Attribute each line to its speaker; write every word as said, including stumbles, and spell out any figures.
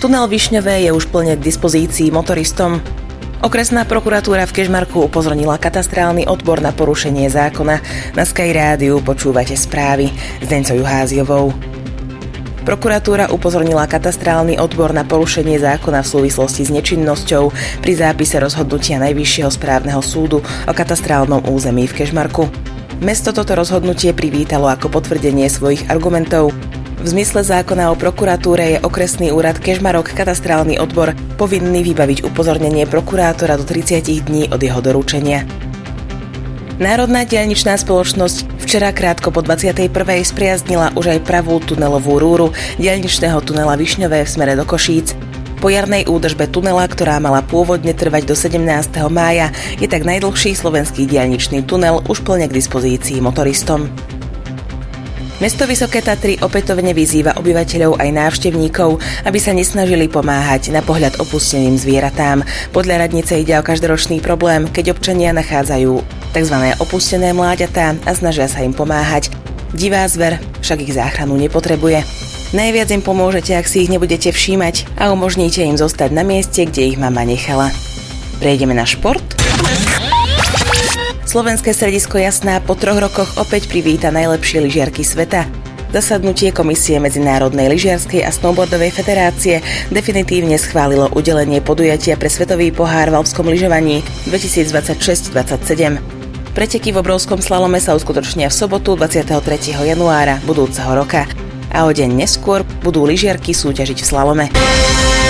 Speaker 1: Tunel Višňové je už plne k dispozícii motoristom. Okresná prokuratúra v Kežmarku upozornila katastrálny odbor na porušenie zákona. Na Sky Rádiu počúvate správy s Deňcou Juháziovou. Prokuratúra upozornila katastrálny odbor na porušenie zákona v súvislosti s nečinnosťou pri zápise rozhodnutia Najvyššieho správneho súdu o katastrálnom území v Kežmarku. Mesto toto rozhodnutie privítalo ako potvrdenie svojich argumentov. V zmysle zákona o prokuratúre je okresný úrad Kežmarok katastrálny odbor povinný vybaviť upozornenie prokurátora do tridsať dní od jeho doručenia. Národná diaľničná spoločnosť včera krátko po dvadsiatej prvej spriaznila už aj pravú tunelovú rúru diaľničného tunela Višňové v smere do Košíc. Po jarnej údržbe tunela, ktorá mala pôvodne trvať do sedemnásteho mája, je tak najdlhší slovenský diaľničný tunel už plne k dispozícii motoristom. Mesto Vysoké Tatry opätovne vyzýva obyvateľov aj návštevníkov, aby sa nesnažili pomáhať na pohľad opusteným zvieratám. Podľa radnice ide o každoročný problém, keď občania nachádzajú tzv. Opustené mláďatá a snažia sa im pomáhať. Divá zver však ich záchranu nepotrebuje. Najviac im pomôžete, ak si ich nebudete všímať a umožníte im zostať na mieste, kde ich mama nechala. Prejdeme na šport. Slovenské stredisko Jasná po troch rokoch opäť privíta najlepšie lyžiarky sveta. Zasadnutie Komisie Medzinárodnej lyžiarskej a snowboardovej federácie definitívne schválilo udelenie podujatia pre svetový pohár v alpskom lyžovaní dvetisícdvadsaťšesť dvadsaťsedem. Preteky v obrovskom slalome sa uskutočnia v sobotu dvadsiateho tretieho januára budúceho roka a o deň neskôr budú lyžiarky súťažiť v slalome.